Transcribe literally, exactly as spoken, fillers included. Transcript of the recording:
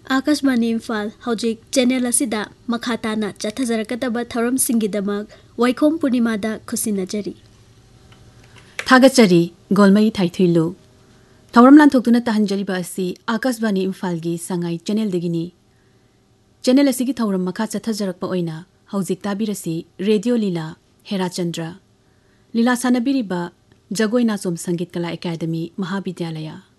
Akashvani Imphal हौजिक channel असिदा मखाताना चथजरकदब थौरम सिंगिदमक वाइखोम पूर्णिमादा खुसिनजरी थागचरी गोलमई थाइथुइलु थौरम लांथोक्तुना तहंजरिबा असि आकाशवाणी इम्फाल गी Sangai channel दगिनी channel असिगी थौरम मखा चथजरकपा ओइना हौजिक ताबिरसि रेडियो लीला हेराचंद्र लीला सानबिरिबा जगोई नाचोम संगीत कला एकेडमी महाविद्यालय।